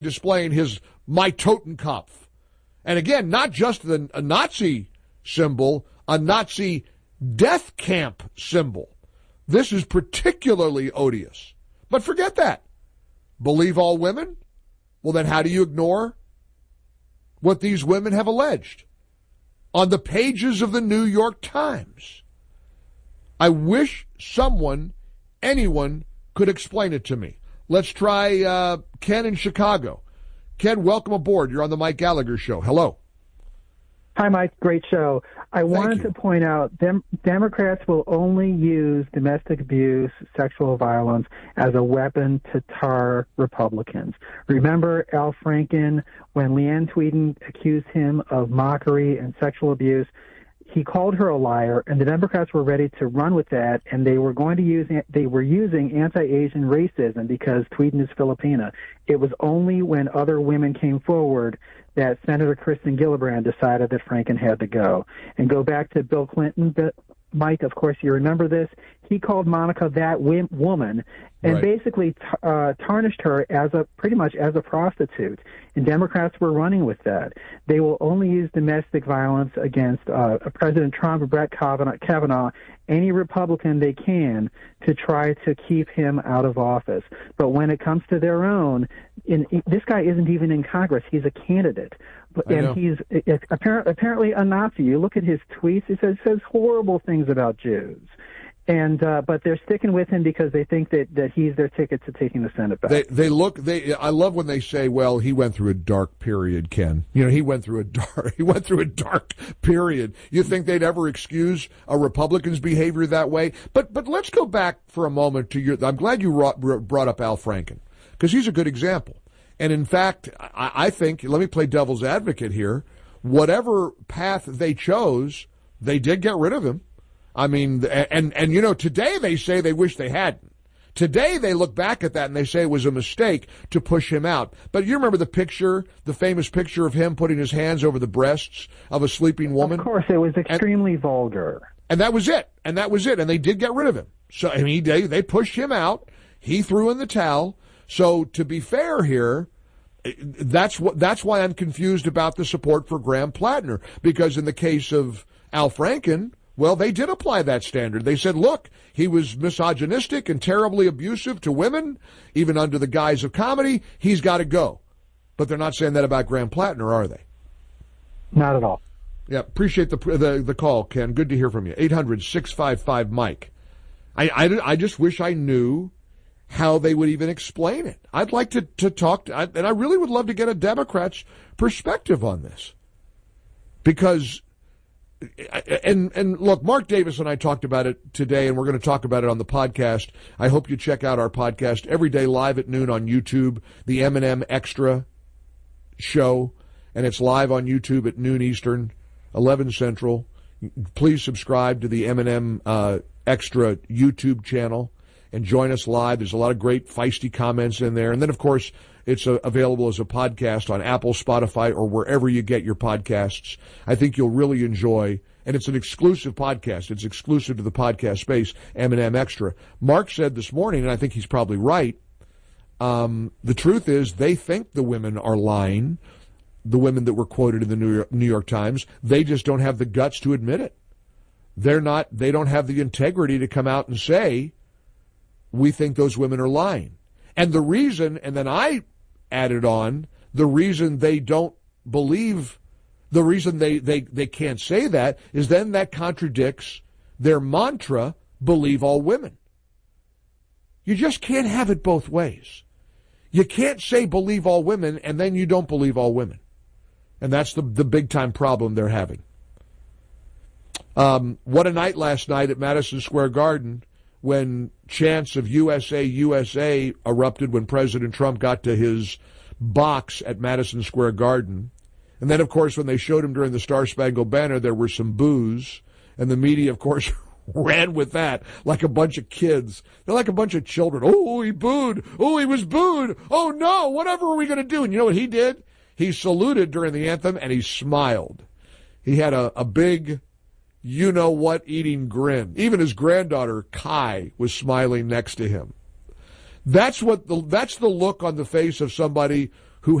displaying his My Totenkopf. And again, not just a Nazi symbol, a Nazi death camp symbol. This is particularly odious. But forget that. Believe all women? Well, then how do you ignore what these women have alleged on the pages of the New York Times? I wish anyone could explain it to me. Let's try Ken in Chicago. Ken, welcome aboard. You're on the Mike Gallagher Show. Hello. Hi, Mike. Great show. I wanted to point out Democrats will only use domestic abuse, sexual violence as a weapon to tar Republicans. Remember Al Franken, when Leanne Tweeden accused him of mockery and sexual abuse, he called her a liar, and the Democrats were ready to run with that, and they were using anti-Asian racism because Tweeden is Filipina. It was only when other women came forward that Senator Kristen Gillibrand decided that Franken had to go. And go back to Bill Clinton, Mike, of course you remember this. He called Monica that woman and basically tarnished her pretty much as a prostitute. And Democrats were running with that. They will only use domestic violence against President Trump, Brett Kavanaugh, any Republican they can to try to keep him out of office. But when it comes to their own, this guy isn't even in Congress. He's a candidate. And he's apparently a Nazi. You look at his tweets, he says horrible things about Jews. And but they're sticking with him because they think that he's their ticket to taking the Senate back. I love when they say, well, he went through a dark period, Ken. You know, he went through a dark period. You think they'd ever excuse a Republican's behavior that way? But let's go back for a moment to I'm glad you brought up Al Franken, because he's a good example. And in fact, I think, let me play devil's advocate here, whatever path they chose, they did get rid of him. I mean, and you know, today they say they wish they hadn't. Today they look back at that and they say it was a mistake to push him out. But you remember the famous picture of him putting his hands over the breasts of a sleeping woman? Of course, it was extremely vulgar. And that was it. And they did get rid of him. So, I mean, they pushed him out. He threw in the towel. So to be fair here, that's why I'm confused about the support for Graham Plattner, because in the case of Al Franken, well, they did apply that standard. They said, look, he was misogynistic and terribly abusive to women, even under the guise of comedy. He's got to go. But they're not saying that about Graham Plattner, are they? Not at all. Yeah, appreciate the call, Ken. Good to hear from you. 800-655-MIKE. I just wish I knew how they would even explain it. I'd like to talk to, and I really would love to get a Democrat's perspective on this. Because, and look, Mark Davis and I talked about it today, and we're going to talk about it on the podcast. I hope you check out our podcast every day live at noon on YouTube, the M&M Extra show, and it's live on YouTube at noon Eastern, 11 Central. Please subscribe to the M&M Extra YouTube channel and join us live. There's a lot of great feisty comments in there. And then, of course, it's available as a podcast on Apple, Spotify, or wherever you get your podcasts. I think you'll really enjoy, and it's an exclusive podcast. It's exclusive to the podcast space, M&M Extra. Mark said this morning, and I think he's probably right, the truth is they think the women are lying, the women that were quoted in the New York Times. They just don't have the guts to admit it. They don't have the integrity to come out and say, we think those women are lying. And the reason, and then I added on, the reason they don't believe, the reason they can't say that is then that contradicts their mantra, believe all women. You just can't have it both ways. You can't say believe all women and then you don't believe all women. And that's the big time problem they're having. What a night last night at Madison Square Garden, when chants of USA, USA erupted when President Trump got to his box at Madison Square Garden. And then, of course, when they showed him during the Star-Spangled Banner, there were some boos. And the media, of course, ran with that like a bunch of kids. They're like a bunch of children. Oh, he booed. Oh, he was booed. Oh, no, whatever are we going to do? And you know what he did? He saluted during the anthem, and he smiled. He had a big you-know-what eating grin. Even his granddaughter, Kai, was smiling next to him. That's the look on the face of somebody